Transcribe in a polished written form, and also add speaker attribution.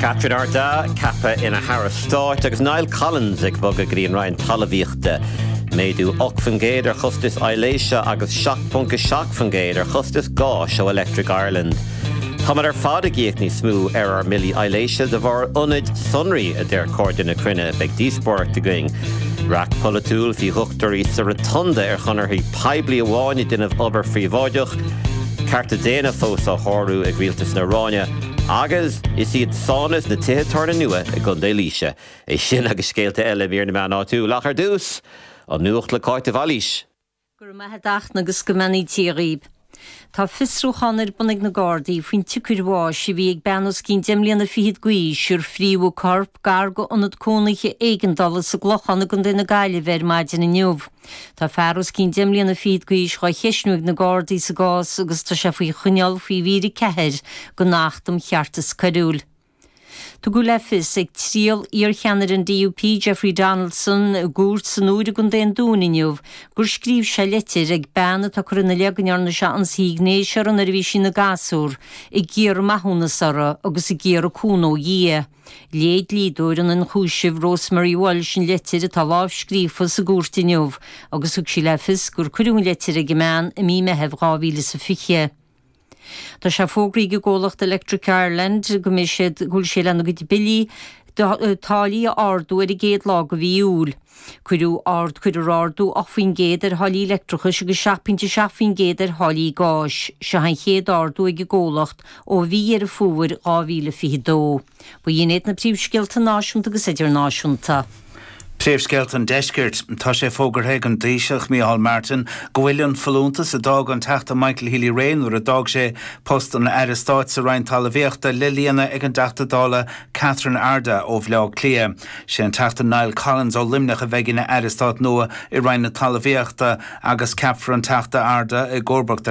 Speaker 1: Catherine Arda, Kappa in a Harris Start, agus Niall Collins ag bog a Green Ryan Talavíochta. Méadú 8 fan géad ar chustas Eiléise agus 7.7 fan géad ar chustas Gáis ó Electric Ireland. Tá mar ar fád a gíoch ní smú ar milli Eiléise de bhar unid sunraí a déir cordin na crunne beag dísport de going. Rac polatúil fi huchtarí sa rotunda ar chunarthaí peibli amháin duineh obair fríomháideach, carta déana fós a chorú ag rialtas na Ráine, agus is iad sánas na tithe tarna nua a gundé líise. É sin agus scéalta eile bhíar na meán áitiú lachar dús an nuacht le cáit a bhalís.
Speaker 2: Gur maithadach agus go manaí tíoríb. Tá fisrúchanir bunig na Gardaí faoin tucurháis si bhí ag beannas cín deimlíonna fiad guí siúr fríú corp gar go anad cónaiche éigendala sa glochanna gon na gaile ver maidin na niuh. Tá fearras cín deimlíonna fiad guí chá cheisnúig na Gardaí sa gás agus tá sé faoi chuneal faoi víri ceir go nachtam cheartas carúil. Tu go lefis ag tríal íorcheannar an DUP Jeffrey Donaldson gúrt san úide gon déan dúnainniuh, gur scríb se letir ag beanna tá chur na legannearna se an sígnéisiar an bhí sin na gasúr, i ggéar maithúna sara agus i ggéar a cúnó dhé. Léad lídúir an chúisih Rosemary Walsh an letir a tá láh scrífa sa gúrtainniuh, agus ug sí lefis gur cuiún letir ag meán i mí mehebh 2015. Tá sé fógraí go ggólacht Electric Ireland go méisiad gúil sé lena go bilí tálaí ardú ar i géad lá go bhí úl. Cuireú ardú ach faoin géad ar thálaí electrichas agus 7.7 géad ar thálaí gáis, se hain chéad ardú ag ggólacht ó bhí ar a fuair 2022. Ba dhéanaad na príomhscéalta náisiúnta agus idir náisiúnta.
Speaker 3: Príomhscéalta deiscirt, tá sé fógarthaigh an díseach Micheál Martin go bhfuil an folúntas a dag an teachta Michael Healy Rain nuair a dag sé post an Aristáit sa Ryan Talavíochta lilíana ag an teachtadála Catherine Arda ó bhleá clia. Sé an teachta Niall Collins ó limnach a bheith ina Aristáit nua i Ryan na Talavíochta agus capfar an teachta Arda i Gorbach